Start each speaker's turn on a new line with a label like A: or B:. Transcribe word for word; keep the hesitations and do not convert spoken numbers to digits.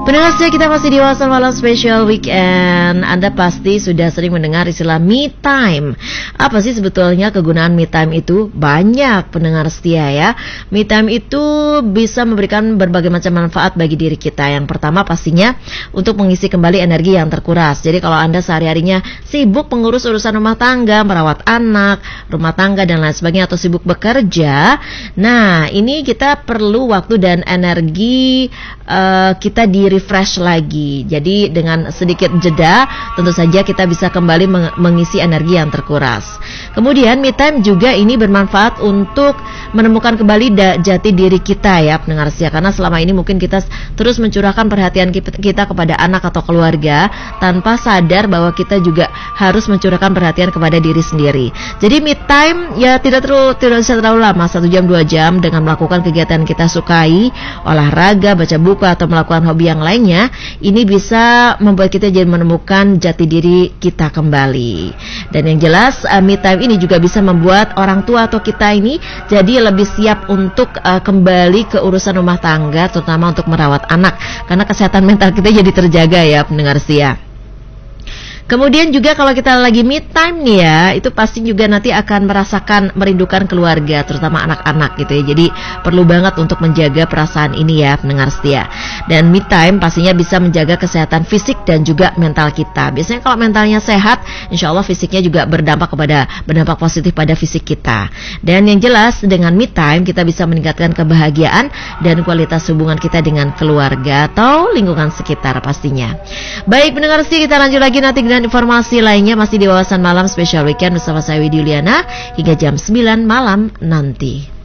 A: Pendengar setia, kita masih di Wawasan Malam Special Weekend. Anda pasti sudah sering mendengar istilah me time. Apa sih sebetulnya kegunaan me time itu? Banyak pendengar setia ya. Me time itu bisa memberikan berbagai macam manfaat bagi diri kita. Yang pertama pastinya untuk mengisi kembali energi yang terkuras. Jadi kalau Anda sehari-harinya sibuk mengurus urusan rumah tangga, merawat anak, rumah tangga dan lain sebagainya, atau sibuk bekerja, nah ini kita perlu waktu dan energi uh, kita di refresh lagi. Jadi dengan sedikit jeda tentu saja kita bisa kembali meng- mengisi energi yang terkuras. Kemudian me time juga ini bermanfaat untuk menemukan kembali da- jati diri kita ya pendengar setia, karena selama ini mungkin kita terus mencurahkan perhatian kita, kita kepada anak atau keluarga tanpa sadar bahwa kita juga harus mencurahkan perhatian kepada diri sendiri. Jadi me time ya tidak terlalu tidak bisa terlalu lama, satu jam dua jam dengan melakukan kegiatan kita sukai, olahraga, baca buku atau melakukan hobi yang lainnya. Ini bisa membuat kita jadi menemukan jati diri kita kembali. Dan yang jelas uh, me time ini juga bisa membuat orang tua atau kita ini jadi lebih siap untuk uh, kembali ke urusan rumah tangga, terutama untuk merawat anak, karena kesehatan mental kita jadi terjaga ya pendengar setia. Kemudian juga kalau kita lagi me time nih ya, itu pasti juga nanti akan merasakan merindukan keluarga, terutama anak-anak gitu ya. Jadi perlu banget untuk menjaga perasaan ini ya pendengar setia. Dan me time pastinya bisa menjaga kesehatan fisik dan juga mental kita. Biasanya kalau mentalnya sehat, insya Allah fisiknya juga berdampak kepada berdampak positif pada fisik kita. Dan yang jelas dengan me time kita bisa meningkatkan kebahagiaan dan kualitas hubungan kita dengan keluarga atau lingkungan sekitar pastinya. Baik pendengar setia, kita lanjut lagi nanti dengan informasi lainnya masih di Wawasan Malam Special Weekend bersama saya Widi Yuliana hingga jam sembilan malam nanti.